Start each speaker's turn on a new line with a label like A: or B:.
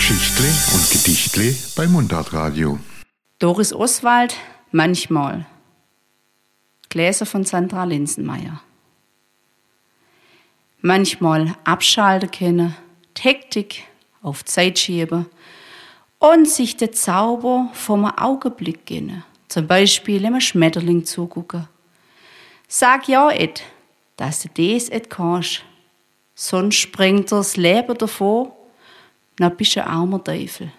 A: Geschichtle und Gedichtle bei Mundartradio.
B: Doris Oswald, manchmal. Gläser von Sandra Linsenmeier. Manchmal abschalten können, die Hektik auf die Zeit schieben und sich der Zauber vom Augenblick gönnen. Zum Beispiel einem Schmetterling zugucken. Sag ja et, dass du des et kannst. Sonst springt das Leben davor, dann bist du ein armer Teufel.